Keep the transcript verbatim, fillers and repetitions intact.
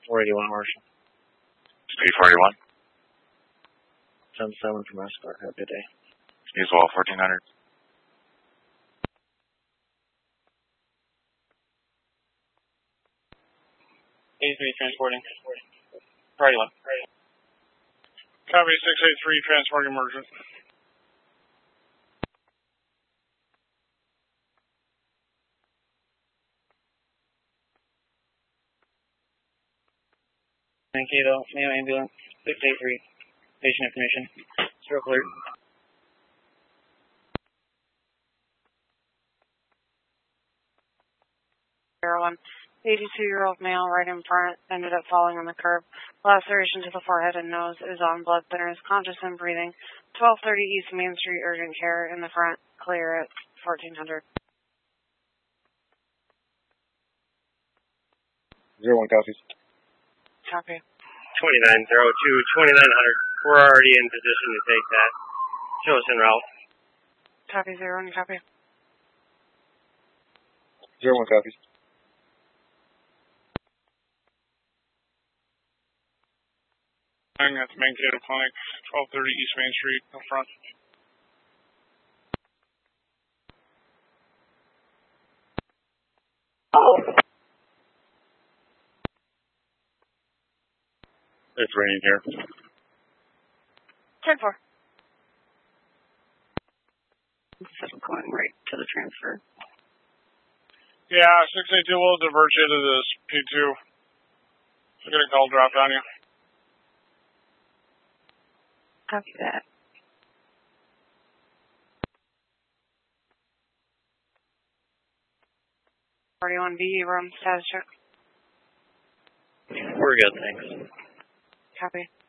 four eighty-one Marshall. Speed forty-one. ten seven from Escort. Have a good day. Use wall fourteen hundred. eighty-three transporting. Priority one. Copy six eighty-three transporting emergent. Mankato, Mayo ambulance, six eighty-three. Patient information. Zero cleared. One eighty-two-year-old male right in front ended up falling on the curb. Laceration to the forehead and nose is on blood thinners, conscious and breathing. twelve thirty East Main Street, urgent care in the front. Clear at fourteen hundred. Zero one copies. Copy. twenty-nine zero two, twenty-nine hundred. We're already in position to take that. Show us en route. Copy, zero one, copy. Zero one copies. At the Mankato Clinic, twelve thirty East Main Street, in front. Oh. It's raining here. ten four. Instead of going right to the transfer. Yeah, six eighty-two will divert you to this P two. We're going to call drop on you. Copy that. forty-one B, room status check. We're good, thanks. Copy.